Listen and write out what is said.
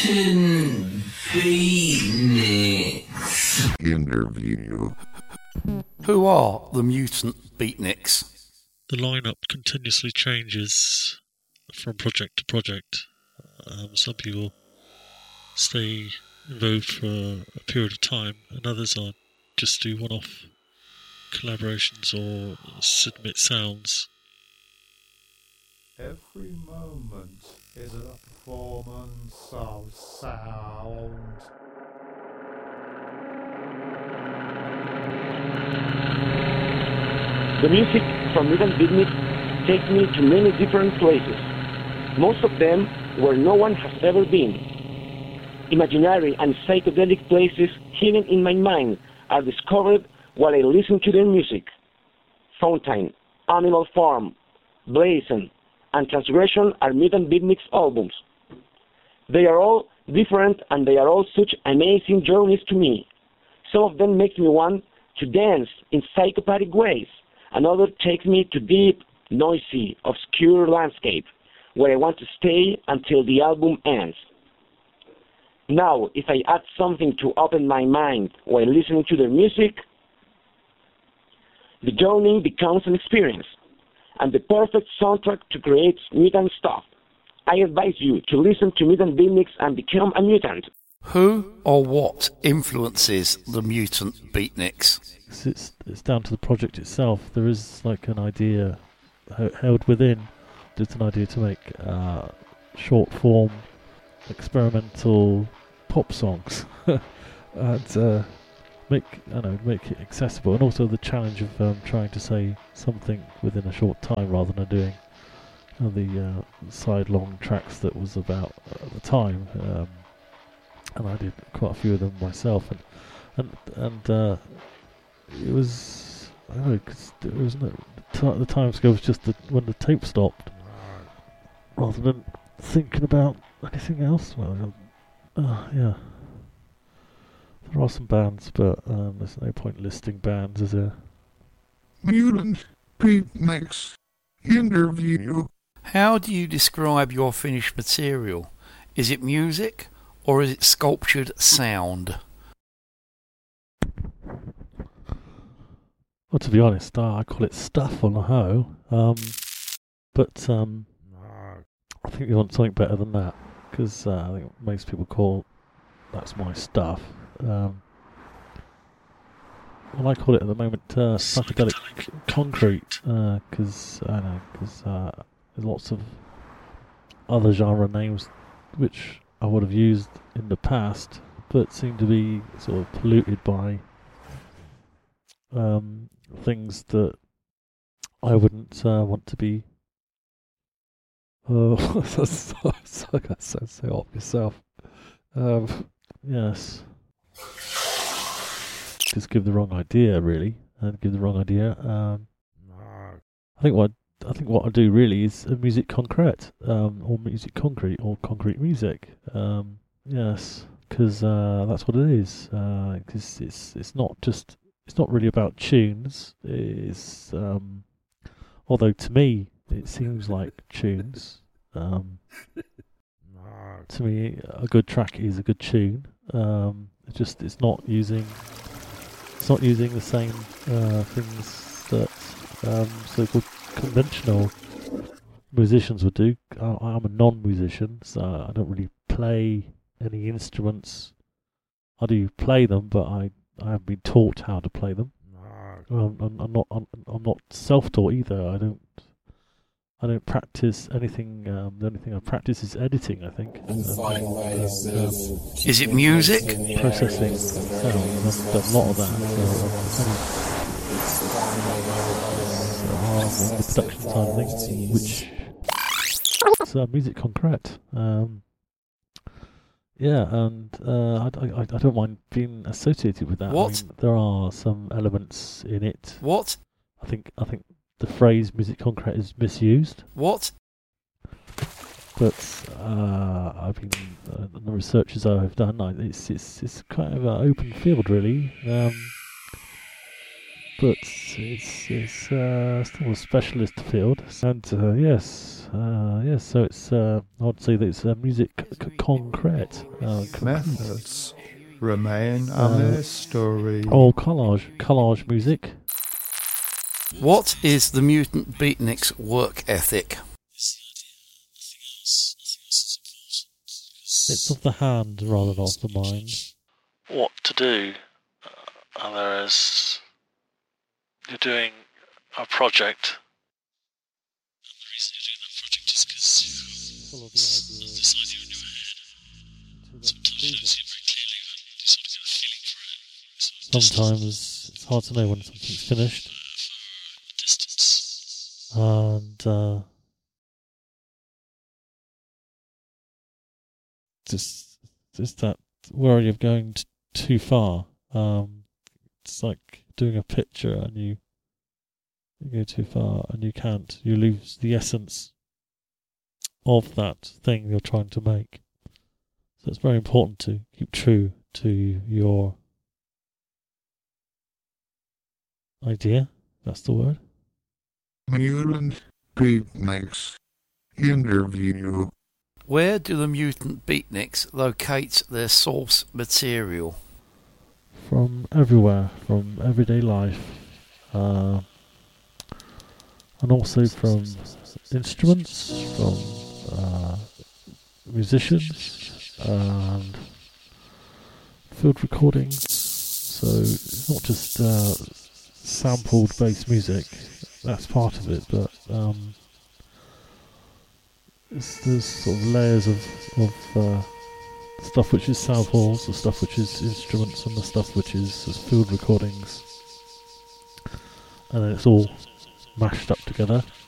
Beatniks. Interview. Who are the Mutant Beatniks? The lineup continuously changes from project to project. Some people stay involved for a period of time, and others are just do one-off collaborations or submit sounds. Every moment is a performance of sound. The music from Mutant Beatniks takes me to many different places, most of them where no one has ever been. Imaginary and psychedelic places hidden in my mind are discovered while I listen to their music. Fountain, Animal Farm, Blazing, and Transgression are Mutant Beatniks albums. They are all different and they are all such amazing journeys to me. Some of them make me want to dance in psychopathic ways. Another takes me to deep, noisy, obscure landscape where I want to stay until the album ends. Now, if I add something to open my mind while listening to their music, the journey becomes an experience and the perfect soundtrack to create mutant stuff. I advise you to listen to Mutant Beatniks and become a mutant. Who or what influences the Mutant Beatniks? It's down to the project itself. There is like an idea held within. It's an idea to make short form, experimental pop songs and make it accessible, and also the challenge of trying to say something within a short time rather than doing the side-long tracks that was about at the time. And I did quite a few of them myself, and it was, I don't know, because there was the time scale was just when the tape stopped, rather than thinking about anything else. Well, yeah, there are some bands, but there's no point listing bands, is there? Mutant Beatniks. Interview. How do you describe your finished material? Is it music or is it sculptured sound? Well, to be honest, I call it stuff on the hoe. But I think you want something better than that, because I think most people call that's my stuff. Well, I call it at the moment psychedelic concrete, because there's lots of other genre names which I would have used in the past, but seem to be sort of polluted by things that I wouldn't want to be. Oh, that sounds so off yourself. Yes. Just give the wrong idea, really, and give the wrong idea. I think what I do really is music concrete, or music concrete, or concrete music. Yes, because that's what it is. Because it's not really about tunes. It's although to me it seems like tunes. To me, a good track is a good tune. It's not using the same things that so-called conventional musicians would do. I'm a non-musician, so I don't really play any instruments. I do play them, but I haven't been taught how to play them. I'm not self-taught either. I don't practice anything. The only thing I practice is editing, I think. Is it music? Processing sound. I've done a lot of that. On the production side of things, which is music concrete. Yeah, and I don't mind being associated with that. What? I mean, there are some elements in it. What? I think the phrase music concrete is misused. What? But I've been the researches I've done. It's kind of an open field, really. But it's still a specialist field. And yes, Yes, so it's, I'd say that it's music concrete. Methods remain a mystery. Oh, collage music. What is the Mutant Beatniks' work ethic? It's of the hand rather than of the mind. What to do? Whereas you're doing a project. And the reason you're doing that project is because Full of the there's this idea in your head. Sometimes you don't see it very clearly, but you sort of get a feeling for it. Sometimes it's hard to know when something's finished. Distance. And just that worry of going too far. It's like doing a picture and you go too far and you can't. You lose the essence of that thing you're trying to make. So it's very important to keep true to your idea. That's the word. Mutant Beatniks interview. Where do the Mutant Beatniks locate their source material? From everywhere, from everyday life, and also from instruments, from musicians, and field recordings. So it's not just sampled bass music, that's part of it, but there's sort of layers of stuff which is samples, the stuff which is instruments, and the stuff which is field recordings, and then it's all mashed up together.